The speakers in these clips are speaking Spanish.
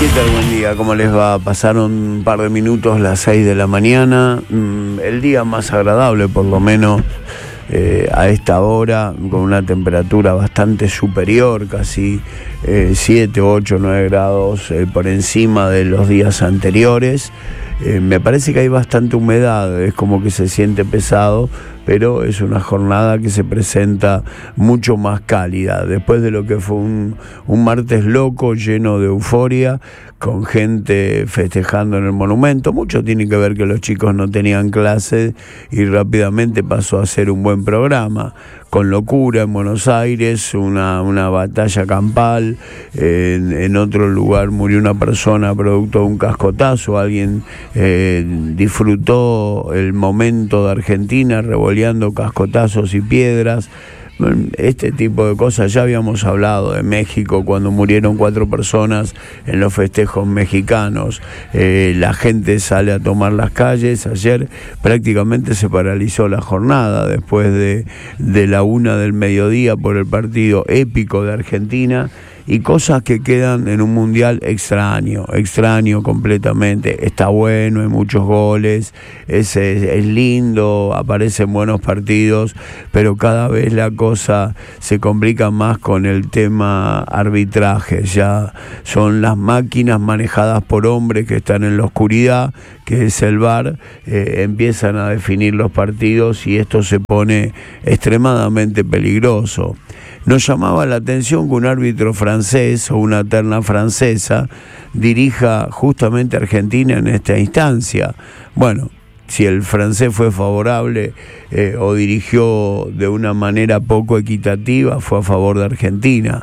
¿Qué tal? Buen día, ¿cómo les va? Pasaron un par de minutos las 6 de la mañana, el día más agradable por lo menos a esta hora, con una temperatura bastante superior, casi 7, 8, 9 grados por encima de los días anteriores. Me parece que hay bastante humedad, es como que se siente pesado, pero es una jornada que se presenta mucho más cálida, después de lo que fue un martes loco, lleno de euforia, con gente festejando en el monumento. Mucho tiene que ver que los chicos no tenían clases y rápidamente pasó a ser un buen programa, con locura en Buenos Aires, una batalla campal, en otro lugar murió una persona producto de un cascotazo, alguien disfrutó el momento de Argentina revoleando cascotazos y piedras. Este tipo de cosas. Ya habíamos hablado de México cuando murieron 4 personas en los festejos mexicanos. La gente sale a tomar las calles. Ayer prácticamente se paralizó la jornada después de la 1 del mediodía por el partido épico de Argentina. Y cosas que quedan en un mundial extraño completamente. Está bueno, hay muchos goles, es lindo, aparecen buenos partidos, pero cada vez la cosa se complica más con el tema arbitraje. Ya son las máquinas manejadas por hombres que están en la oscuridad, que es el VAR, empiezan a definir los partidos y esto se pone extremadamente peligroso. Nos llamaba la atención que un árbitro francés o una terna francesa dirija justamente a Argentina en esta instancia. Bueno, si el francés fue favorable o dirigió de una manera poco equitativa, fue a favor de Argentina.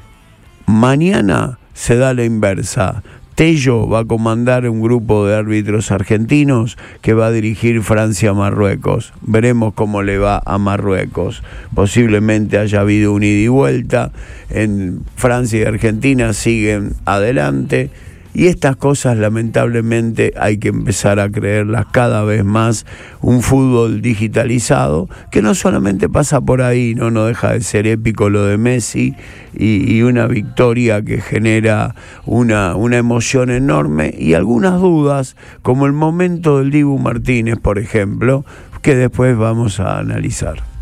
Mañana se da la inversa. Tello va a comandar un grupo de árbitros argentinos que va a dirigir Francia-Marruecos. Veremos cómo le va a Marruecos. Posiblemente haya habido un ida y vuelta. En Francia y Argentina siguen adelante. Y estas cosas lamentablemente hay que empezar a creerlas cada vez más. Un fútbol digitalizado que no solamente pasa por ahí, no deja de ser épico lo de Messi y una victoria que genera una emoción enorme y algunas dudas, como el momento del Dibu Martínez, por ejemplo, que después vamos a analizar.